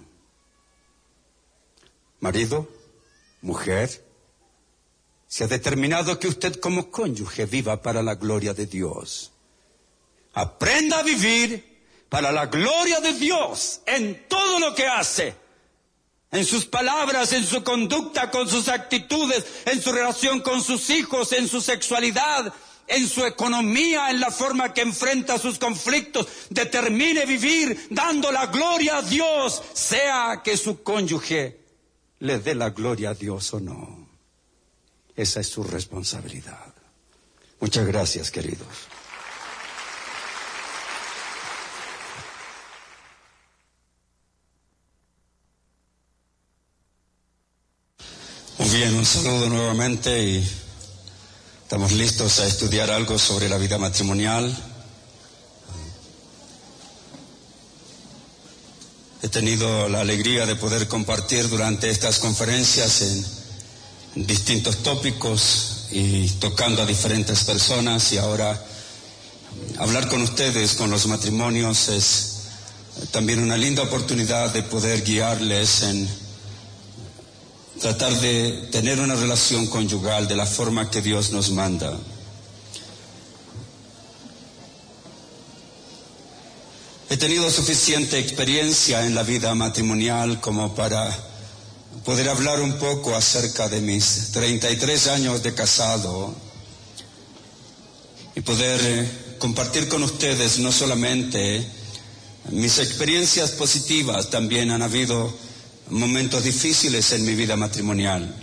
Marido, mujer, se ha determinado que usted como cónyuge viva para la gloria de Dios. Aprenda a vivir para la gloria de Dios en todo lo que hace. En sus palabras, en su conducta, con sus actitudes, en su relación con sus hijos, en su sexualidad, en su economía, en la forma que enfrenta sus conflictos. Determine vivir dando la gloria a Dios, sea que su cónyuge le dé la gloria a Dios o no. Esa es su responsabilidad. Muchas gracias, queridos. Muy bien, un saludo nuevamente y estamos listos a estudiar algo sobre la vida matrimonial. He tenido la alegría de poder compartir durante estas conferencias en distintos tópicos y tocando a diferentes personas, y ahora hablar con ustedes, con los matrimonios, es también una linda oportunidad de poder guiarles en tratar de tener una relación conyugal de la forma que Dios nos manda. He tenido suficiente experiencia en la vida matrimonial como para poder hablar un poco acerca de mis 33 años de casado y poder compartir con ustedes no solamente mis experiencias positivas, también han habido momentos difíciles en mi vida matrimonial.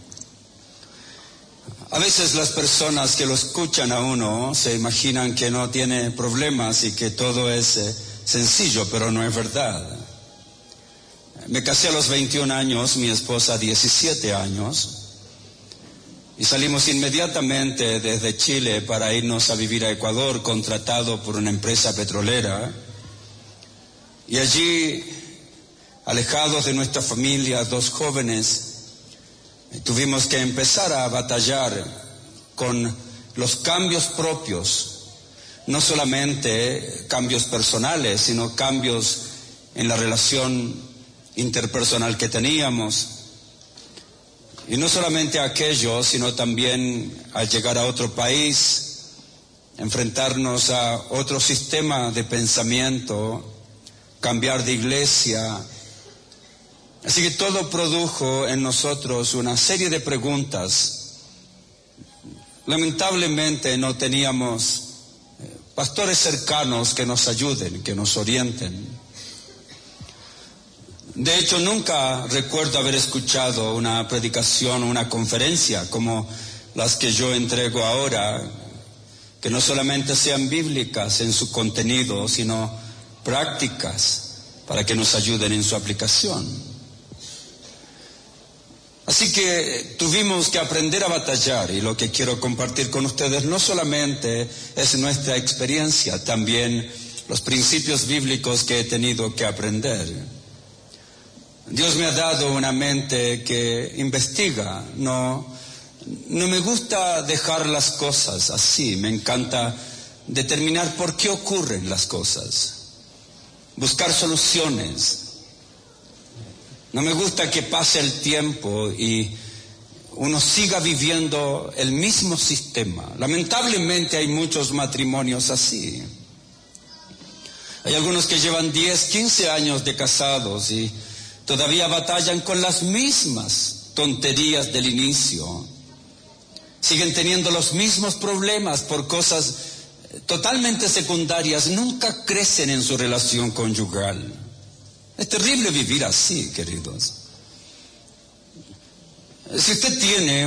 A veces las personas que lo escuchan a uno se imaginan que no tiene problemas y que todo es sencillo, pero no es verdad. Me casé a los 21 años, mi esposa 17 años, y salimos inmediatamente desde Chile para irnos a vivir a Ecuador, contratado por una empresa petrolera. Y allí, alejados de nuestra familia, dos jóvenes, tuvimos que empezar a batallar con los cambios propios, no solamente cambios personales, sino cambios en la relación interpersonal que teníamos. Y no solamente aquello, sino también al llegar a otro país, enfrentarnos a otro sistema de pensamiento, cambiar de iglesia. Así que todo produjo en nosotros una serie de preguntas. Lamentablemente no teníamos pastores cercanos que nos ayuden, que nos orienten. De hecho, nunca recuerdo haber escuchado una predicación o una conferencia como las que yo entrego ahora, que no solamente sean bíblicas en su contenido, sino prácticas para que nos ayuden en su aplicación. Así que tuvimos que aprender a batallar, y lo que quiero compartir con ustedes no solamente es nuestra experiencia, también los principios bíblicos que he tenido que aprender. Dios me ha dado una mente que investiga, no me gusta dejar las cosas así, me encanta determinar por qué ocurren las cosas, buscar soluciones. No me gusta que pase el tiempo y uno siga viviendo el mismo sistema. Lamentablemente hay muchos matrimonios así. Hay algunos que llevan 10, 15 años de casados y todavía batallan con las mismas tonterías del inicio. Siguen teniendo los mismos problemas por cosas totalmente secundarias. Nunca crecen en su relación conyugal. Es terrible vivir así, queridos. Si usted tiene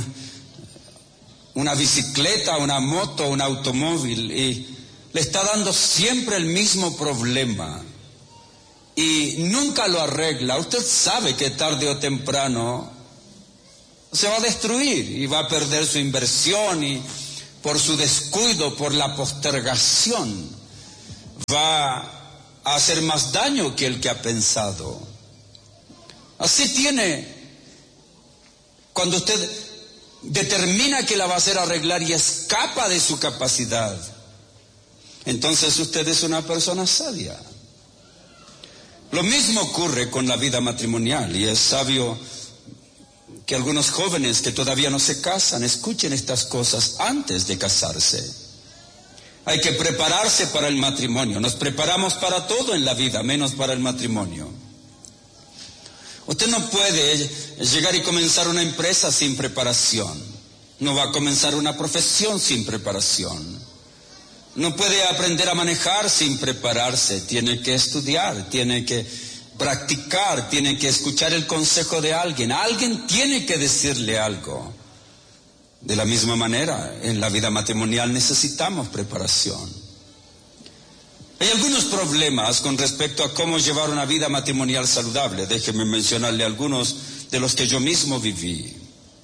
una bicicleta, una moto, un automóvil y le está dando siempre el mismo problema, y nunca lo arregla, usted sabe que tarde o temprano se va a destruir y va a perder su inversión, y por su descuido, por la postergación, va a hacer más daño que el que ha pensado. Así tiene, cuando usted determina que la va a hacer arreglar y escapa de su capacidad, entonces usted es una persona sabia. Lo mismo ocurre con la vida matrimonial, y es sabio que algunos jóvenes que todavía no se casan escuchen estas cosas antes de casarse. Hay que prepararse para el matrimonio. Nos preparamos para todo en la vida, menos para el matrimonio. Usted no puede llegar y comenzar una empresa sin preparación. No va a comenzar una profesión sin preparación. No puede aprender a manejar sin prepararse. Tiene que estudiar, tiene que practicar, tiene que escuchar el consejo de alguien. Alguien tiene que decirle algo. De la misma manera, en la vida matrimonial necesitamos preparación. Hay algunos problemas con respecto a cómo llevar una vida matrimonial saludable. Déjeme mencionarle algunos de los que yo mismo viví.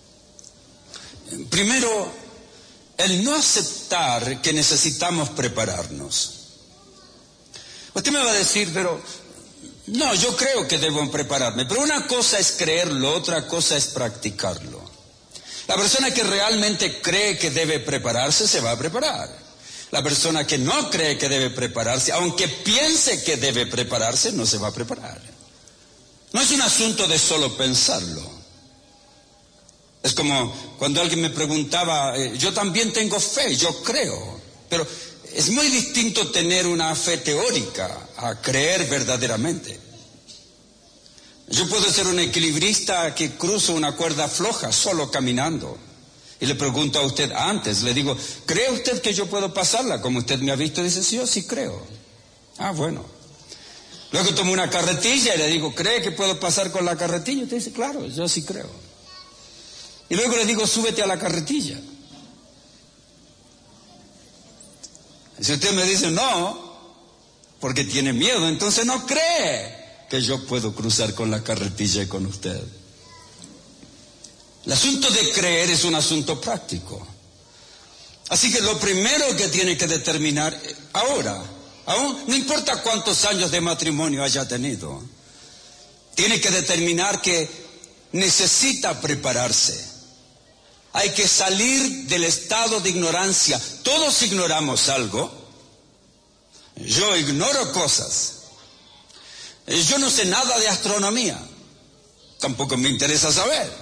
Primero, el no aceptar que necesitamos prepararnos. Usted me va a decir, pero no, yo creo que debo prepararme. Pero una cosa es creerlo, otra cosa es practicarlo. La persona que realmente cree que debe prepararse se va a preparar. La persona que no cree que debe prepararse, aunque piense que debe prepararse, no se va a preparar. No es un asunto de solo pensarlo. Es como cuando alguien me preguntaba, yo también tengo fe, yo creo, pero es muy distinto tener una fe teórica a creer verdaderamente. Yo puedo ser un equilibrista que cruzo una cuerda floja solo caminando. Y le pregunto a usted antes, le digo, ¿cree usted que yo puedo pasarla como usted me ha visto? Y dice, sí, yo sí creo. Ah, bueno. Luego tomo una carretilla y le digo, ¿cree que puedo pasar con la carretilla? Y usted dice, claro, yo sí creo. Y luego le digo, súbete a la carretilla. Y si usted me dice no, porque tiene miedo, entonces no cree que yo puedo cruzar con la carretilla y con usted. El asunto de creer es un asunto práctico. Así que lo primero que tiene que determinar ahora, aún no importa cuántos años de matrimonio haya tenido, tiene que determinar que necesita prepararse. Hay que salir del estado de ignorancia. Todos ignoramos algo. Yo ignoro cosas. Yo no sé nada de astronomía. Tampoco me interesa saber.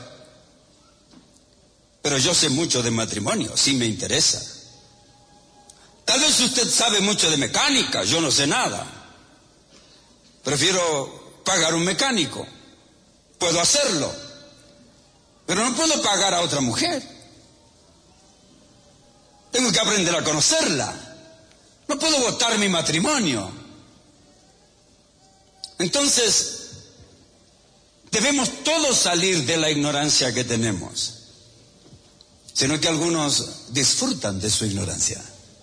Pero yo sé mucho de matrimonio, sí me interesa. Tal vez usted sabe mucho de mecánica, yo no sé nada. Prefiero pagar un mecánico. Puedo hacerlo. Pero no puedo pagar a otra mujer. Tengo que aprender a conocerla. No puedo botar mi matrimonio. Entonces, debemos todos salir de la ignorancia que tenemos. Sino que algunos disfrutan de su ignorancia.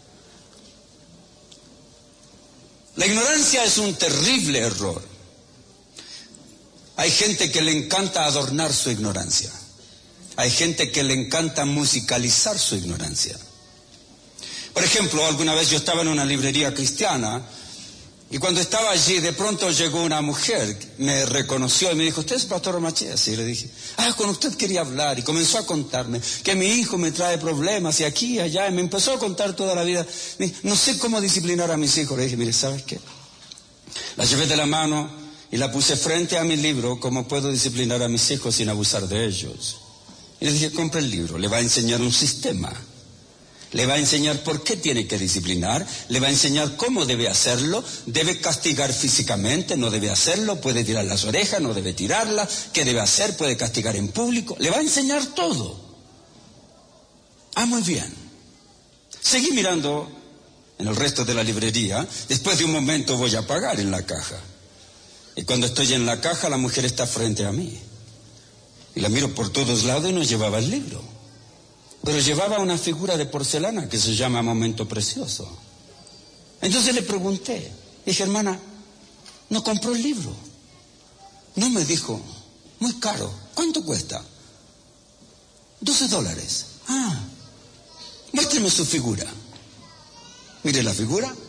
La ignorancia es un terrible error. Hay gente que le encanta adornar su ignorancia. Hay gente que le encanta musicalizar su ignorancia. Por ejemplo, alguna vez yo estaba en una librería cristiana y cuando estaba allí de pronto llegó una mujer, me reconoció y me dijo, ¿usted es pastor Macías? Y le dije, con usted quería hablar, y comenzó a contarme que mi hijo me trae problemas y aquí y allá, y me empezó a contar toda la vida. No sé cómo disciplinar a mis hijos. Le dije, mire, ¿sabes qué? La llevé de la mano y la puse frente a mi libro, ¿cómo puedo disciplinar a mis hijos sin abusar de ellos? Y le dije, compre el libro, le va a enseñar un sistema. Le va a enseñar por qué tiene que disciplinar, le va a enseñar cómo debe hacerlo, debe castigar físicamente, no debe hacerlo, puede tirar las orejas, no debe tirarlas, qué debe hacer, puede castigar en público, le va a enseñar todo. Muy bien. Seguí mirando en el resto de la librería, después de un momento voy a pagar en la caja. Y cuando estoy en la caja, la mujer está frente a mí. Y la miro por todos lados y no llevaba el libro. Pero llevaba una figura de porcelana que se llama Momento Precioso. Entonces le pregunté, dije, hermana, no compró el libro. No me dijo, muy caro. ¿Cuánto cuesta? $12. Muéstreme su figura. Mire la figura.